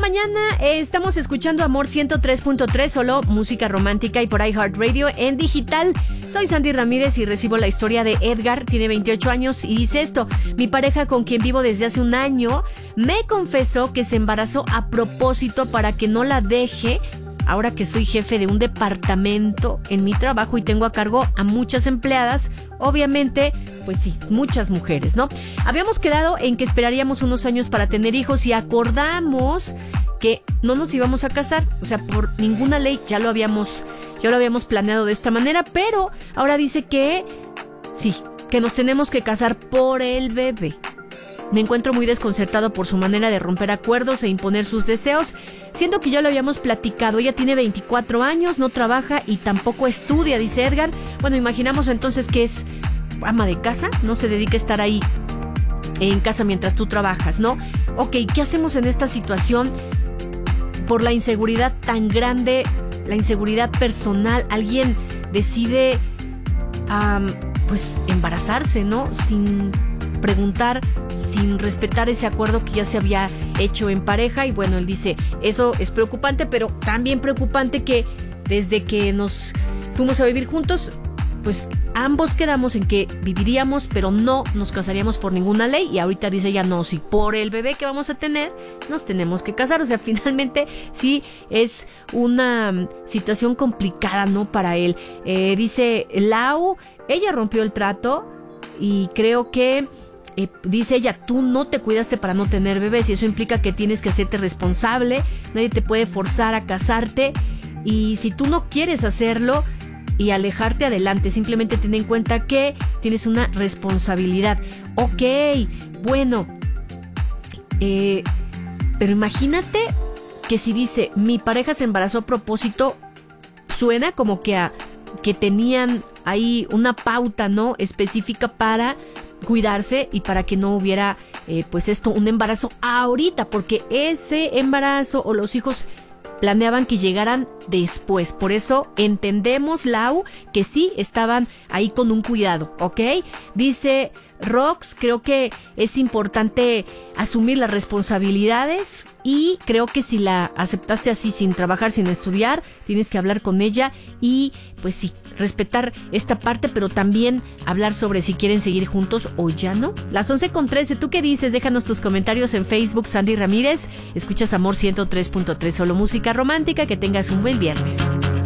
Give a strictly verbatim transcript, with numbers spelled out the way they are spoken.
mañana eh, estamos escuchando Amor ciento tres punto tres, solo música romántica y por iHeartRadio en digital. Soy Sandy Ramírez y recibo la historia de Edgar, tiene veintiocho años y dice esto: mi pareja con quien vivo desde hace un año me confesó que se embarazó a propósito para que no la deje. Ahora que soy jefe de un departamento en mi trabajo y tengo a cargo a muchas empleadas, obviamente, pues sí, muchas mujeres, ¿no? Habíamos quedado en que esperaríamos unos años para tener hijos y acordamos que no nos íbamos a casar, o sea, por ninguna ley ya lo habíamos, ya lo habíamos planeado de esta manera, pero ahora dice que sí, que nos tenemos que casar por el bebé. Me encuentro muy desconcertado por su manera de romper acuerdos e imponer sus deseos, siendo que ya lo habíamos platicado. Ella tiene veinticuatro años, no trabaja y tampoco estudia, dice Edgar. Bueno, imaginamos entonces que es ama de casa, no se dedica a estar ahí en casa mientras tú trabajas, ¿no? Ok, ¿qué hacemos en esta situación? Por la inseguridad tan grande, la inseguridad personal, alguien decide um, pues embarazarse, ¿no? Sin preguntar, sin respetar ese acuerdo que ya se había hecho en pareja. Y bueno, él dice, eso es preocupante, pero también preocupante que desde que nos fuimos a vivir juntos, pues ambos quedamos en que viviríamos, pero no nos casaríamos por ninguna ley. Y ahorita dice ya no, si por el bebé que vamos a tener nos tenemos que casar. O sea, finalmente sí es una situación complicada, ¿no? Para él. Eh, dice Lau, ella rompió el trato y creo que Eh, dice ella, tú no te cuidaste para no tener bebés y eso implica que tienes que hacerte responsable, nadie te puede forzar a casarte y si tú no quieres hacerlo y alejarte, adelante, simplemente ten en cuenta que tienes una responsabilidad. Ok, bueno, eh, pero imagínate que si dice, mi pareja se embarazó a propósito, suena como que, a, que tenían ahí una pauta, ¿no?, específica para cuidarse y para que no hubiera eh, pues esto, un embarazo ahorita, porque ese embarazo o los hijos planeaban que llegaran después. Por eso entendemos, Lau, que sí estaban ahí con un cuidado, ¿ok? Dice Rox, creo que es importante asumir las responsabilidades y creo que si la aceptaste así, sin trabajar, sin estudiar, tienes que hablar con ella y pues sí, respetar esta parte, pero también hablar sobre si quieren seguir juntos o ya no. Las once con trece, ¿tú qué dices? Déjanos tus comentarios en Facebook, Sandy Ramírez. Escuchas Amor ciento tres punto tres, solo música romántica. Que tengas un buen viernes.